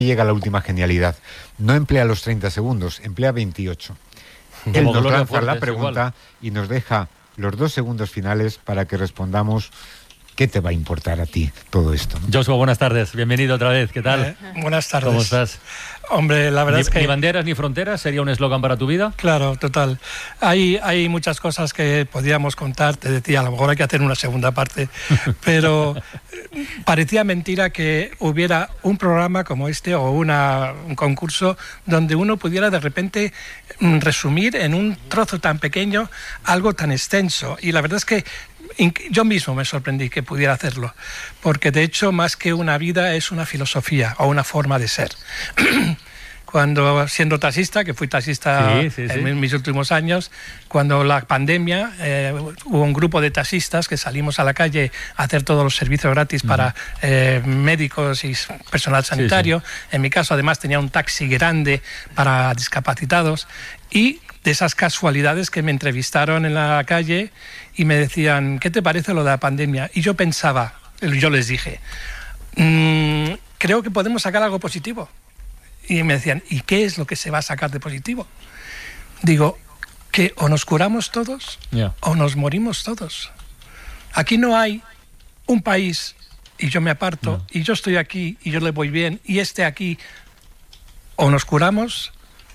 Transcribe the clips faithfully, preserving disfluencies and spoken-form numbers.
llega la última genialidad. No emplea los treinta segundos, emplea veintiocho. Él Como nos Gloria lanza Fuertes, la pregunta igual. Y nos deja los dos segundos finales para que respondamos. ¿Qué te va a importar a ti todo esto, ¿no? Joshua, buenas tardes. Bienvenido otra vez. ¿Qué tal? Eh, buenas tardes. ¿Cómo estás? Hombre, la verdad ni, es que... Ni banderas ni fronteras sería un eslogan para tu vida. Claro, total. Hay, hay muchas cosas que podríamos contar. Te decía, a lo mejor hay que hacer una segunda parte. Pero parecía mentira que hubiera un programa como este o una, un concurso donde uno pudiera de repente resumir en un trozo tan pequeño algo tan extenso. Y la verdad es que yo mismo me sorprendí que pudiera hacerlo, porque de hecho más que una vida es una filosofía o una forma de ser. Cuando siendo taxista, que fui taxista sí, sí, sí. en mis últimos años, cuando la pandemia eh, hubo un grupo de taxistas que salimos a la calle a hacer todos los servicios gratis uh-huh. para eh, médicos y personal sanitario. Sí, sí. En mi caso además tenía un taxi grande para discapacitados y de esas casualidades que me entrevistaron en la calle y me decían, ¿qué te parece lo de la pandemia? Y yo pensaba, yo les dije, mmm, creo que podemos sacar algo positivo. Y me decían, ¿y qué es lo que se va a sacar de positivo? Digo, que o nos curamos todos yeah. o nos morimos todos. Aquí no hay un país y yo me aparto no. y yo estoy aquí y yo le voy bien y este aquí, o nos curamos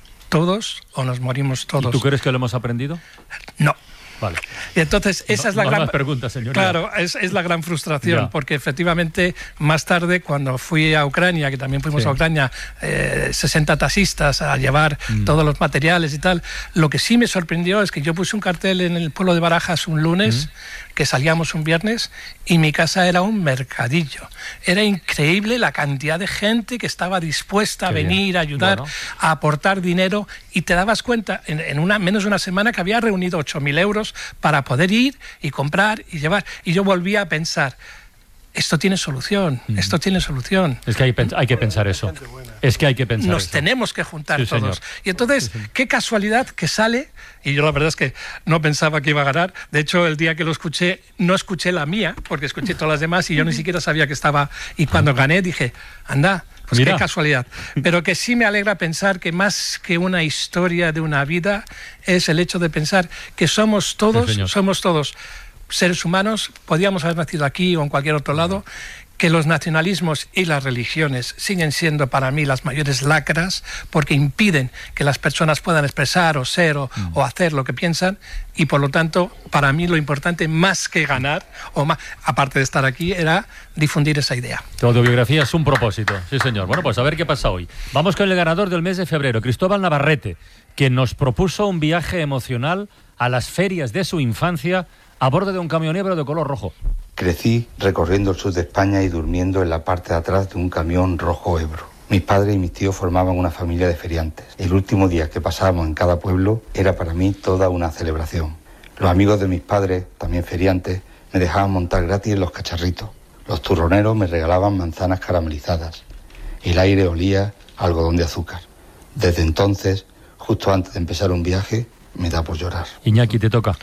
todos o nos morimos todos. ¿Y tú crees que lo hemos aprendido? No. Vale. Y entonces esa no, es la no gran más preguntas, señoría. Claro, es, es la gran frustración, ya. Porque efectivamente más tarde cuando fui a Ucrania, que también fuimos sí. a Ucrania, eh, sesenta taxistas a llevar mm. todos los materiales y tal, lo que sí me sorprendió es que yo puse un cartel en el pueblo de Barajas un lunes, mm. que salíamos un viernes, y mi casa era un mercadillo. Era increíble la cantidad de gente que estaba dispuesta Qué a venir, bien. a ayudar, bueno. a aportar dinero, y te dabas cuenta en, en una, menos de una semana que había reunido ocho mil euros para poder ir y comprar y llevar. Y yo volvía a pensar, esto tiene solución, mm. esto tiene solución. Es que hay, hay que pensar eso. Es que hay que pensar Nos eso. tenemos que juntar sí, todos. Señor. Y entonces, sí, qué casualidad que sale, y yo la verdad es que no pensaba que iba a ganar. De hecho, el día que lo escuché, no escuché la mía, porque escuché todas las demás y yo ni siquiera sabía que estaba. Y cuando gané dije, anda, pues Mira. qué casualidad. Pero que sí me alegra pensar que más que una historia de una vida es el hecho de pensar que somos todos, sí, somos todos seres humanos, podíamos haber nacido aquí o en cualquier otro lado, que los nacionalismos y las religiones siguen siendo para mí las mayores lacras porque impiden que las personas puedan expresar o ser o, mm. o hacer lo que piensan, y por lo tanto para mí lo importante más que ganar, o más, aparte de estar aquí, era difundir esa idea. Tu autobiografía es un propósito, sí señor. Bueno, pues a ver qué pasa hoy. Vamos con el ganador del mes de febrero, Cristóbal Navarrete, que nos propuso un viaje emocional a las ferias de su infancia a bordo de un camión Ebro de color rojo. Crecí recorriendo el sur de España y durmiendo en la parte de atrás de un camión rojo Ebro. Mis padres y mis tíos formaban una familia de feriantes. El último día que pasábamos en cada pueblo era para mí toda una celebración. Los amigos de mis padres, también feriantes, me dejaban montar gratis en los cacharritos. Los turroneros me regalaban manzanas caramelizadas. El aire olía a algodón de azúcar. Desde entonces, justo antes de empezar un viaje, me da por llorar. Iñaki, te toca.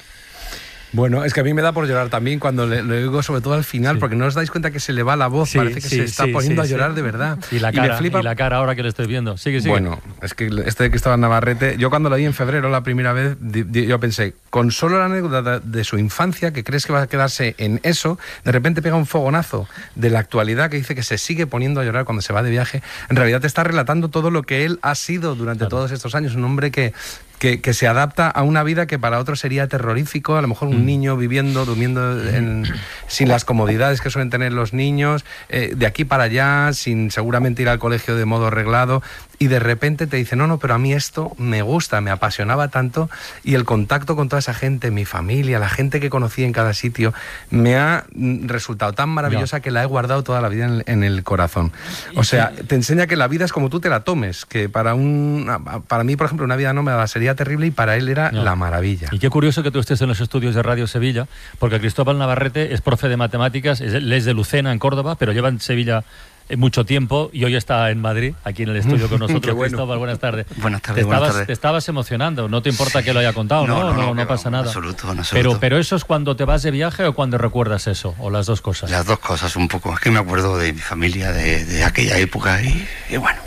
Bueno, es que a mí me da por llorar también cuando le, le oigo, sobre todo al final, sí. porque no os dais cuenta que se le va la voz, sí, parece que sí, se está sí, poniendo sí, a llorar sí. de verdad. Y la, cara, y, flipa... y la cara ahora que le estoy viendo. Sigue, sigue. Bueno, es que este de Cristóbal Navarrete, yo cuando lo vi en febrero la primera vez, yo pensé, con solo la anécdota de su infancia, que crees que va a quedarse en eso, de repente pega un fogonazo de la actualidad que dice que se sigue poniendo a llorar cuando se va de viaje. En realidad te está relatando todo lo que él ha sido durante claro. todos estos años, un hombre que... Que, que se adapta a una vida que para otros sería terrorífico, a lo mejor un mm. niño viviendo, durmiendo en, sin las comodidades que suelen tener los niños, eh, de aquí para allá, sin seguramente ir al colegio de modo reglado, y de repente te dice, no, no, pero a mí esto me gusta, me apasionaba tanto, y el contacto con toda esa gente, mi familia, la gente que conocí en cada sitio, me ha resultado tan maravillosa no. que la he guardado toda la vida en, en el corazón. O sea, te enseña que la vida es como tú te la tomes, que para un para mí, por ejemplo, una vida nómada sería terrible y para él era no. la maravilla. Y qué curioso que tú estés en los estudios de Radio Sevilla, porque Cristóbal Navarrete es profe de matemáticas, es, es de Lucena, en Córdoba, pero lleva en Sevilla mucho tiempo y hoy está en Madrid, aquí en el estudio con nosotros. Bueno. Cristóbal, buenas tardes. Buenas tardes, te estabas, buenas tardes. Te estabas emocionando, no te importa que lo haya contado, ¿no? No, no, no, no, no pasa no, nada. Absoluto, en absoluto. Pero, pero eso es cuando te vas de viaje o cuando recuerdas eso, o las dos cosas. Las dos cosas un poco. Es que me acuerdo de mi familia, de, de aquella época y, y bueno,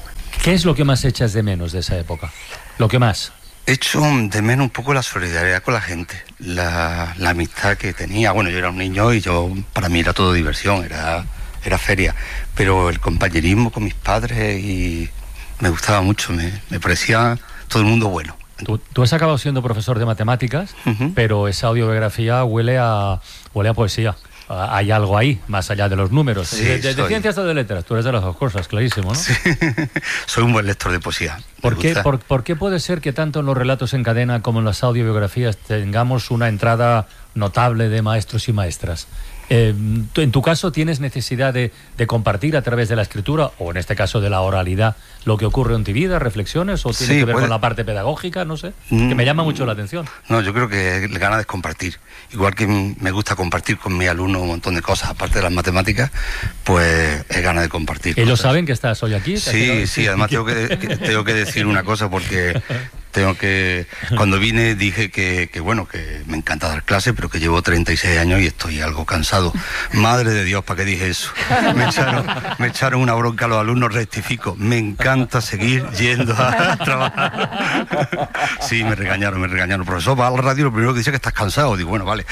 ¿Qué es lo que más echas de menos de esa época? Lo que más. Echo de menos un poco la solidaridad con la gente, la, la amistad que tenía. Bueno, yo era un niño y yo para mí era todo diversión, era, era feria, pero el compañerismo con mis padres y me gustaba mucho, me, me parecía todo el mundo bueno. Tú, tú has acabado siendo profesor de matemáticas, uh-huh. pero esa audiobiografía huele a, huele a poesía. Hay algo ahí, más allá de los números. Sí, de, de, de soy... ciencias o de letras, tú eres de las dos cosas, clarísimo, ¿no? Sí. Soy un buen lector de poesía. ¿Por qué, por, ¿Por qué puede ser que tanto en los relatos en cadena como en las audiobiografías tengamos una entrada notable de maestros y maestras? Eh, ¿En tu caso tienes necesidad de, de compartir a través de la escritura, o en este caso de la oralidad, lo que ocurre en tu vida, reflexiones, o tiene sí, que ver puede... con la parte pedagógica? No sé, mm. que me llama mucho la atención. No, yo creo que la gana de compartir. Igual que me gusta compartir con mis alumnos un montón de cosas, aparte de las matemáticas, pues es gana de compartir. ¿Ellos cosas. saben que estás hoy aquí? Sí, sí, además tengo que, que, tengo que decir una cosa porque... Tengo que... Cuando vine dije que, que, bueno, que me encanta dar clase, pero que llevo treinta y seis años y estoy algo cansado. Madre de Dios, ¿para qué dije eso? Me echaron, me echaron una bronca a los alumnos, rectifico. Me encanta seguir yendo a trabajar. Sí, me regañaron, me regañaron. Profesor, va a la radio y lo primero que dice es que estás cansado. Digo, bueno, vale.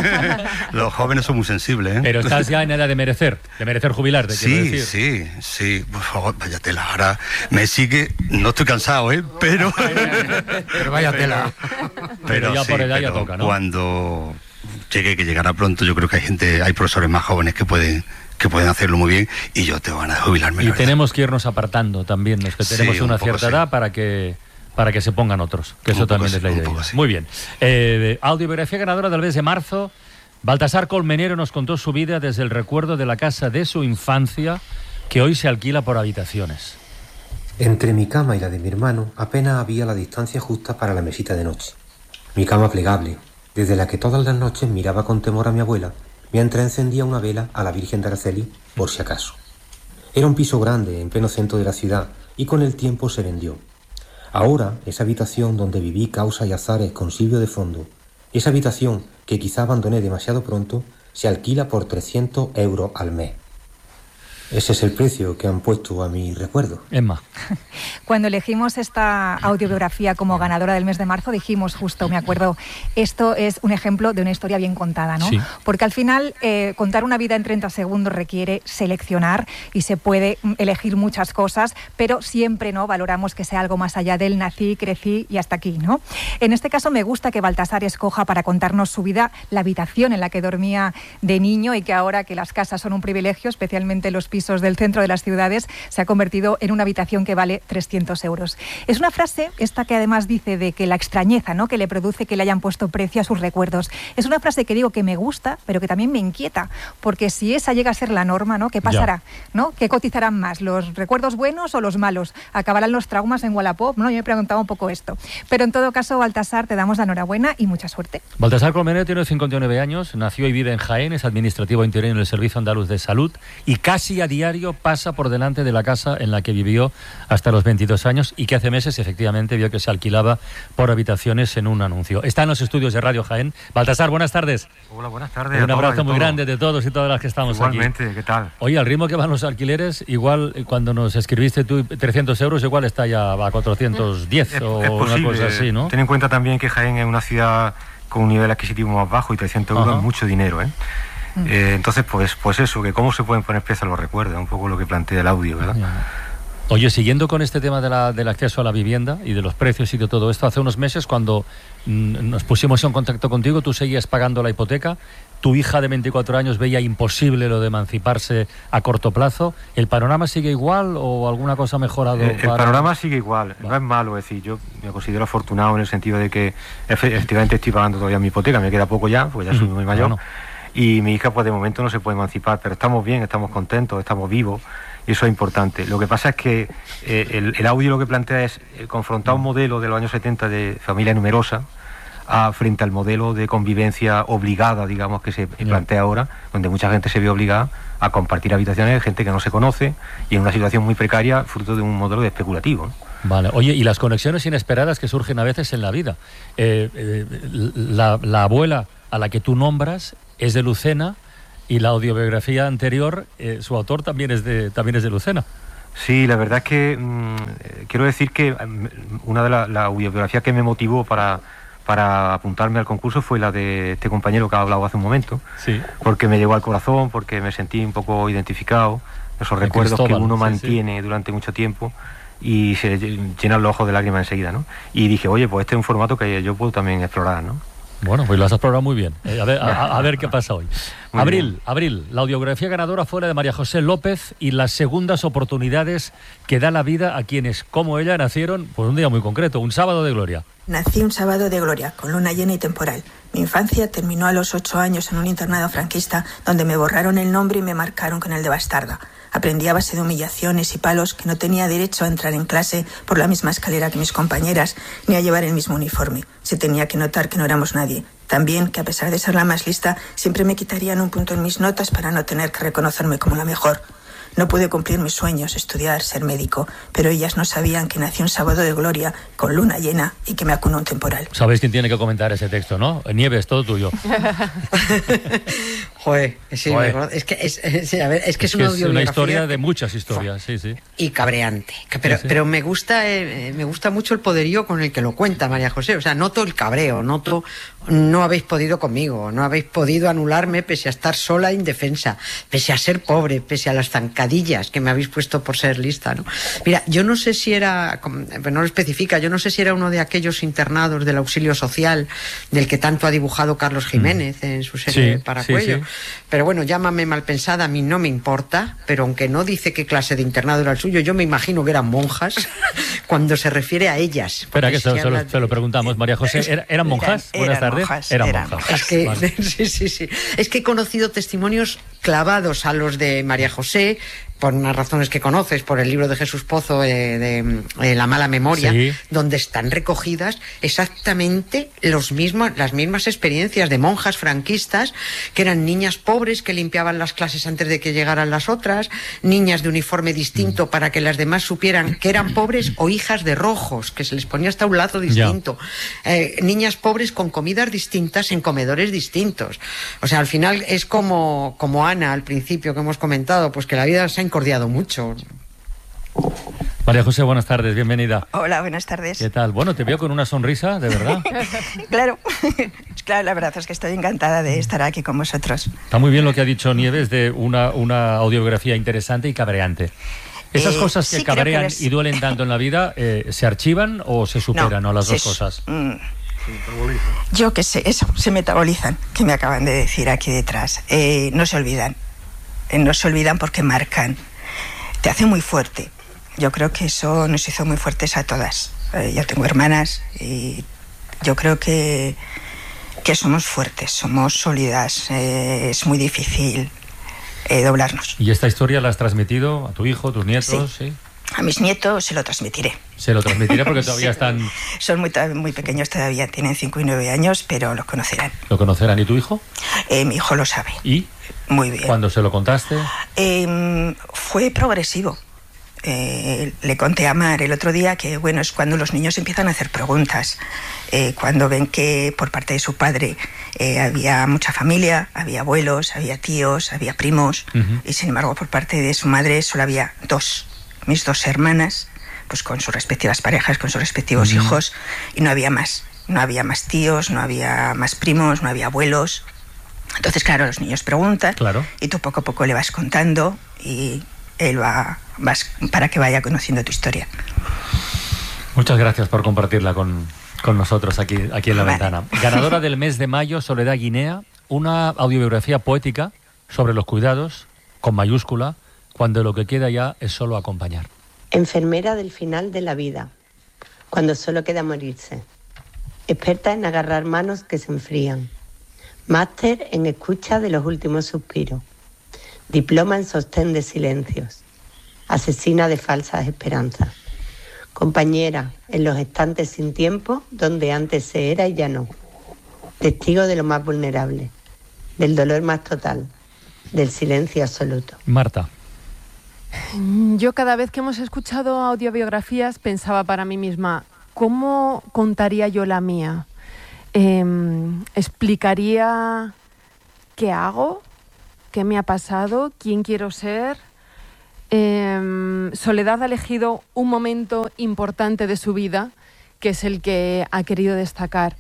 Los jóvenes son muy sensibles, ¿eh? Pero estás ya en edad de merecer, de merecer jubilarte, sí, quiero decir. Sí, sí, por favor, vaya tela. Ahora me sigue... No estoy cansado, ¿eh? Pero... Pero vaya tela. Pero, pero ya sí, por edad ya toca, ¿no? Cuando llegue, que llegará pronto, yo creo que hay gente, hay profesores más jóvenes que pueden que pueden hacerlo muy bien y yo tengo ganas de jubilarme. Y tenemos que irnos apartando también, los que tenemos sí, una un cierta edad sí. para que para que se pongan otros, que un eso también sí, es la idea. Muy bien. Eh, audiobiografía ganadora del mes de marzo. Baltasar Colmenero nos contó su vida desde el recuerdo de la casa de su infancia, que hoy se alquila por habitaciones. Entre mi cama y la de mi hermano apenas había la distancia justa para la mesita de noche. Mi cama plegable, desde la que todas las noches miraba con temor a mi abuela, mientras encendía una vela a la Virgen de Araceli, por si acaso. Era un piso grande, en pleno centro de la ciudad, y con el tiempo se vendió. Ahora, esa habitación donde viví causa y azares con Silvio de fondo, esa habitación que quizá abandoné demasiado pronto, se alquila por trescientos euros al mes. Ese es el precio que han puesto a mi recuerdo. Emma. Cuando elegimos esta audiobiografía como ganadora del mes de marzo, dijimos justo, me acuerdo, esto es un ejemplo de una historia bien contada, ¿no? Sí. Porque al final eh, contar una vida en treinta segundos requiere seleccionar y se puede elegir muchas cosas, pero siempre, ¿no?, valoramos que sea algo más allá del nací, crecí y hasta aquí, ¿no? En este caso me gusta que Baltasar escoja para contarnos su vida la habitación en la que dormía de niño y que ahora que las casas son un privilegio, especialmente los pisos del centro de las ciudades, se ha convertido en una habitación que vale trescientos euros. Es una frase, esta que además dice de que la extrañeza, ¿no?, que le produce que le hayan puesto precio a sus recuerdos. Es una frase que digo que me gusta, pero que también me inquieta, porque si esa llega a ser la norma, ¿no?, ¿qué pasará? ¿No? ¿Qué cotizarán más? ¿Los recuerdos buenos o los malos? ¿Acabarán los traumas en Wallapop? ¿No? Yo me he preguntado un poco esto. Pero en todo caso, Baltasar, te damos la enhorabuena y mucha suerte. Baltasar Colmenero tiene cincuenta y nueve años, nació y vive en Jaén, es administrativo interino en el Servicio Andaluz de Salud y casi a diario pasa por delante de la casa en la que vivió hasta los veintidós años y que hace meses efectivamente vio que se alquilaba por habitaciones en un anuncio. Está en los estudios de Radio Jaén. Baltasar, buenas tardes. Hola, buenas tardes. Un abrazo muy grande de todos y todas las que estamos Igualmente, aquí. ¿qué tal? Oye, al ritmo que van los alquileres, igual cuando nos escribiste tú trescientos euros, igual está ya a cuatrocientos diez es, o es una cosa así, ¿no? Ten en cuenta también que Jaén es una ciudad con un nivel adquisitivo más bajo y trescientos euros es mucho dinero, ¿eh? Eh, entonces, pues pues eso, que cómo se pueden poner piezas a los recuerdos, un poco lo que plantea el audio, ¿verdad? Oye, siguiendo con este tema de la, del acceso a la vivienda y de los precios y de todo esto, hace unos meses cuando mm, nos pusimos en contacto contigo, tú seguías pagando la hipoteca, tu hija de veinticuatro años veía imposible lo de emanciparse a corto plazo. ¿El panorama sigue igual o alguna cosa ha mejorado? Eh, el para... panorama sigue igual, Va. no es malo, es decir, yo me considero afortunado en el sentido de que efectivamente estoy pagando todavía mi hipoteca, me queda poco ya, porque ya soy muy mayor. Bueno. Y mi hija pues de momento no se puede emancipar, pero estamos bien, estamos contentos, estamos vivos y eso es importante. Lo que pasa es que eh, el, el audio lo que plantea es eh, confrontar un modelo de los años setenta de familia numerosa a, frente al modelo de convivencia obligada, digamos, que se yeah. plantea ahora, donde mucha gente se ve obligada a compartir habitaciones de gente que no se conoce y en una situación muy precaria fruto de un modelo de especulativo, ¿no? Vale. Oye, y las conexiones inesperadas que surgen a veces en la vida. Eh, eh, la, la abuela a la que tú nombras es de Lucena y la audiobiografía anterior, eh, su autor también es de también es de Lucena. Sí, la verdad es que mmm, quiero decir que una de las la autobiografías que me motivó para, para apuntarme al concurso fue la de este compañero que ha hablado hace un momento, sí. porque me llegó al corazón, porque me sentí un poco identificado, esos de recuerdos Cristóbal, que uno sí, mantiene sí. durante mucho tiempo y se llenan los ojos de lágrimas enseguida, ¿no? Y dije, oye, pues este es un formato que yo puedo también explorar, ¿no? Bueno, pues lo has explorado muy bien. Eh, a, ver, a, a ver qué pasa hoy. Muy Abril, bien. Abril, la audiografía ganadora fue la de María José López y las segundas oportunidades que da la vida a quienes, como ella, nacieron por un día muy concreto, un sábado de gloria. Nací un sábado de gloria, con luna llena y temporal. Mi infancia terminó a los ocho años en un internado franquista donde me borraron el nombre y me marcaron con el de bastarda. Aprendí a base de humillaciones y palos que no tenía derecho a entrar en clase por la misma escalera que mis compañeras, ni a llevar el mismo uniforme. Se tenía que notar que no éramos nadie. También que a pesar de ser la más lista, siempre me quitarían un punto en mis notas para no tener que reconocerme como la mejor. No pude cumplir mis sueños, estudiar, ser médico, pero ellas no sabían que nací un sábado de gloria, con luna llena y que me acunó un temporal. Sabéis quién tiene que comentar ese texto, ¿no? Nieves, todo tuyo. Joder, sí, Joder. es que es, es, a ver, es que es, es, una, que es una historia de muchas historias, sí, sí. Y cabreante. Pero, sí, sí. pero me gusta eh, me gusta mucho el poderío con el que lo cuenta María José. O sea, noto el cabreo, noto no habéis podido conmigo, no habéis podido anularme pese a estar sola e indefensa, pese a ser pobre, pese a las zancadillas que me habéis puesto por ser lista, ¿no? Mira, yo no sé si era, no lo especifica, yo no sé si era uno de aquellos internados del auxilio social del que tanto ha dibujado Carlos Jiménez mm. en su serie sí, Paracuello. Sí, sí. Pero bueno, llámame mal pensada, a mí no me importa, pero aunque no dice qué clase de internado era el suyo, yo me imagino que eran monjas cuando se refiere a ellas. Espera, que se, se, lo, se lo preguntamos, María José. ¿Er, ¿Eran monjas? Eran, Buenas tardes. Monjas, eran, eran monjas. Es que, vale. sí, sí, sí. Es que he conocido testimonios clavados a los de María José, por unas razones que conoces, por el libro de Jesús Pozo eh, de eh, La mala memoria, sí. donde están recogidas exactamente los mismos, las mismas experiencias de monjas franquistas, que eran niñas pobres que limpiaban las clases antes de que llegaran las otras, niñas de uniforme distinto mm. para que las demás supieran que eran pobres, o hijas de rojos, que se les ponía hasta un lazo distinto, eh, niñas pobres con comidas distintas en comedores distintos. O sea, al final es como, como Ana al principio que hemos comentado, pues que la vida se ha encordiado mucho. María José, buenas tardes, bienvenida. Hola, buenas tardes. ¿Qué tal? Bueno, te veo con una sonrisa, de verdad. Claro, claro, la verdad es que estoy encantada de estar aquí con vosotros. Está muy bien lo que ha dicho Nieves de una, una audiografía interesante y cabreante. ¿Esas eh, cosas que sí, cabrean que les... y duelen tanto en la vida, eh, se archivan o se superan, no, o las dos se, cosas? Mm, yo qué sé, eso, se metabolizan, que me acaban de decir aquí detrás. Eh, no se olvidan. No se olvidan porque marcan, te hace muy fuerte. Yo creo que eso nos hizo muy fuertes a todas. Eh, yo tengo hermanas y yo creo que, que somos fuertes, somos sólidas, eh, es muy difícil eh, doblarnos. ¿Y esta historia la has transmitido a tu hijo, a tus nietos? Sí. ¿Sí? A mis nietos se lo transmitiré. Se lo transmitiré porque todavía sí. están... Son muy, muy pequeños todavía, tienen cinco y nueve años, pero lo conocerán. ¿Lo conocerán? ¿Y tu hijo? Eh, mi hijo lo sabe. ¿Y? Muy bien. ¿Cuándo se lo contaste? Eh, fue progresivo. Eh, le conté a Mar el otro día que, bueno, es cuando los niños empiezan a hacer preguntas. Eh, cuando ven que por parte de su padre eh, había mucha familia, había abuelos, había tíos, había primos, uh-huh. y sin embargo por parte de su madre solo había dos. Mis dos hermanas, pues con sus respectivas parejas, con sus respectivos uh-huh. hijos, y no había más. No había más tíos, no había más primos, no había abuelos. Entonces, claro, los niños preguntan, claro. y tú poco a poco le vas contando y él va vas, para que vaya conociendo tu historia. Muchas gracias por compartirla con, con nosotros aquí, aquí en La vale. Ventana. Ganadora del mes de mayo, Soledad Guinea, una audiobiografía poética sobre los cuidados, con mayúscula, cuando lo que queda ya es solo acompañar. Enfermera del final de la vida, cuando solo queda morirse. Experta en agarrar manos que se enfrían. Máster en escucha de los últimos suspiros. Diploma en sostén de silencios. Asesina de falsas esperanzas. Compañera en los estantes sin tiempo, donde antes se era y ya no. Testigo de lo más vulnerable, del dolor más total, del silencio absoluto. Marta. Yo cada vez que hemos escuchado audiobiografías pensaba para mí misma, ¿cómo contaría yo la mía? Eh, ¿Explicaría qué hago? ¿Qué me ha pasado? ¿Quién quiero ser? Eh, Soledad ha elegido un momento importante de su vida, que es el que ha querido destacar.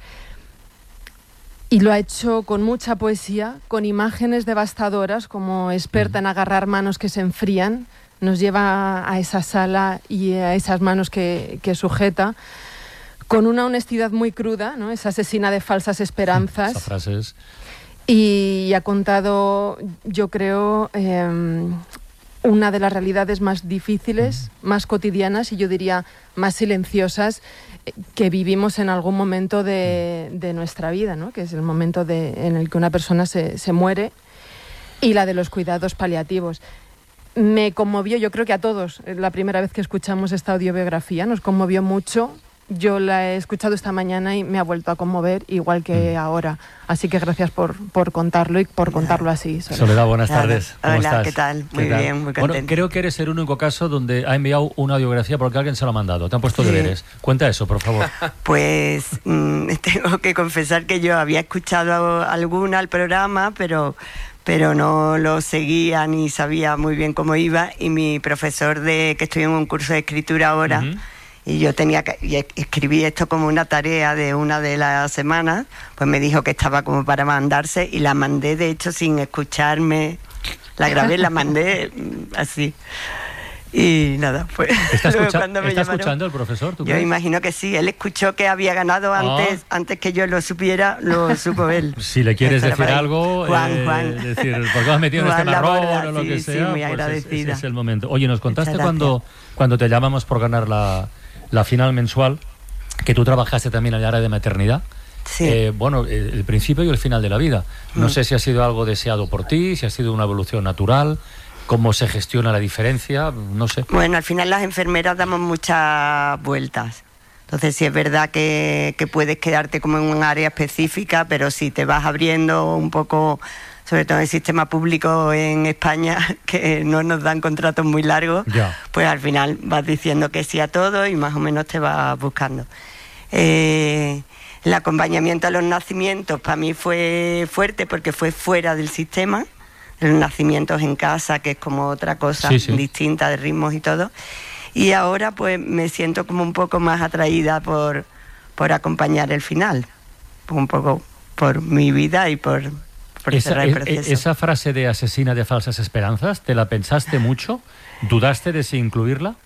Y lo ha hecho con mucha poesía, con imágenes devastadoras, como experta en agarrar manos que se enfrían. Nos lleva a esa sala y a esas manos que, que sujeta, con una honestidad muy cruda, ¿no? Es asesina de falsas esperanzas. Esa frase es... Y ha contado, yo creo, eh, una de las realidades más difíciles, más cotidianas y yo diría más silenciosas que vivimos en algún momento de, de nuestra vida, ¿no? Que es el momento de, en el que una persona se, se muere, y la de los cuidados paliativos. Me conmovió, yo creo que a todos, la primera vez que escuchamos esta audiobiografía, nos conmovió mucho. Yo la he escuchado esta mañana y me ha vuelto a conmover, igual que ahora. Así que gracias por, por contarlo y por contarlo así. Soledad, Soledad buenas tardes. Hola, ¿Cómo estás? ¿qué tal? Muy ¿Qué tal? bien, muy contento. Bueno, creo que eres el único caso donde ha enviado una audiografía porque alguien se lo ha mandado. Te han puesto Sí. deberes. Cuenta eso, por favor. Pues mmm, tengo que confesar que yo había escuchado alguna al programa, pero... pero no lo seguía ni sabía muy bien cómo iba, y mi profesor, de que estoy en un curso de escritura ahora, uh-huh. y yo tenía que, y escribí esto como una tarea de una de las semanas, pues me dijo que estaba como para mandarse, y la mandé, de hecho, sin escucharme, la grabé, la mandé así. Y nada, pues... ¿Está, escucha cuando me ¿está llamaron, escuchando el profesor? ¿Tú yo crees? imagino que sí. Él escuchó que había ganado antes, oh. antes que yo lo supiera, lo supo él. Si le quieres decir algo, Juan, eh, Juan. decir, ¿por qué has metido Juan en este marrón Borda, o lo sí, que sí, sea? muy Pues agradecida. es, es el momento. Oye, nos contaste Muchas cuando, cuando te llamamos por ganar la, la final mensual, que tú trabajaste también en el área de maternidad. Sí. Eh, bueno, el, el principio y el final de la vida. No mm. sé si ha sido algo deseado por ti, si ha sido una evolución natural. ¿Cómo se gestiona la diferencia? No sé. Bueno, al final las enfermeras damos muchas vueltas. Entonces sí es verdad que, que puedes quedarte como en un área específica, pero si te vas abriendo un poco, sobre todo en el sistema público en España, que no nos dan contratos muy largos, ya. pues al final vas diciendo que sí a todo y más o menos te vas buscando. Eh, el acompañamiento a los nacimientos para mí fue fuerte porque fue fuera del sistema. Los nacimientos en casa, que es como otra cosa sí, sí. distinta de ritmos y todo. Y ahora pues me siento como un poco más atraída por, por acompañar el final, un poco por mi vida y por, por esa, cerrar el proceso. Esa frase de asesina de falsas esperanzas, ¿te la pensaste mucho? ¿Dudaste de si incluirla?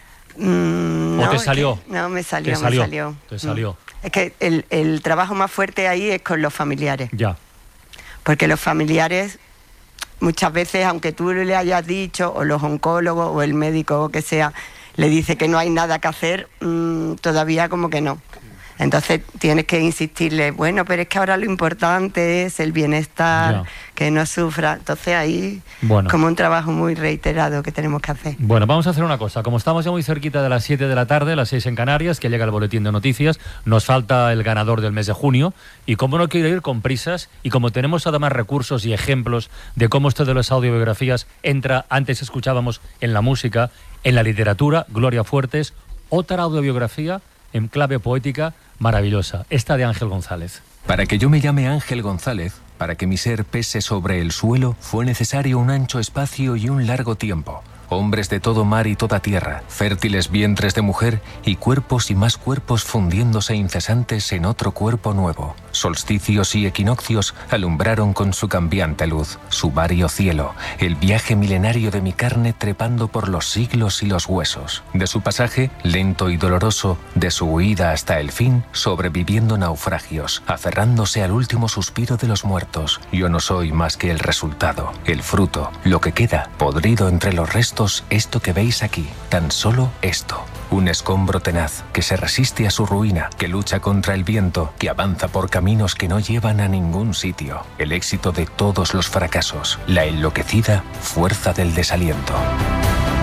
Mm, ¿O no, te salió? Que, no, me salió, ¿Te salió? me salió. ¿Te salió? Mm. Es que el, el trabajo más fuerte ahí es con los familiares. Ya. Porque los familiares... muchas veces, aunque tú le hayas dicho, o los oncólogos, o el médico, o que sea, le dice que no hay nada que hacer, mmm, todavía como que no. Entonces tienes que insistirle, bueno, pero es que ahora lo importante es el bienestar, ya. que no sufra. Entonces ahí, bueno. como un trabajo muy reiterado que tenemos que hacer. Bueno, vamos a hacer una cosa. Como estamos ya muy cerquita de las siete de la tarde, las seis en Canarias, que llega el boletín de noticias, nos falta el ganador del mes de junio. Y como no quiero ir con prisas, y como tenemos además recursos y ejemplos de cómo esto de las audiobiografías entra, antes escuchábamos en la música, en la literatura, Gloria Fuertes, otra audiobiografía en clave poética maravillosa, esta de Ángel González. Para que yo me llame Ángel González, para que mi ser pese sobre el suelo, fue necesario un ancho espacio y un largo tiempo. Hombres de todo mar y toda tierra, fértiles vientres de mujer y cuerpos y más cuerpos fundiéndose incesantes en otro cuerpo nuevo. Solsticios y equinoccios alumbraron con su cambiante luz, su vario cielo, el viaje milenario de mi carne trepando por los siglos y los huesos. De su pasaje, lento y doloroso, de su huida hasta el fin, sobreviviendo naufragios, aferrándose al último suspiro de los muertos. Yo no soy más que el resultado, el fruto, lo que queda, podrido entre los restos. Esto que veis aquí, tan solo esto. Un escombro tenaz que se resiste a su ruina, que lucha contra el viento, que avanza por caminos que no llevan a ningún sitio. El éxito de todos los fracasos, la enloquecida fuerza del desaliento.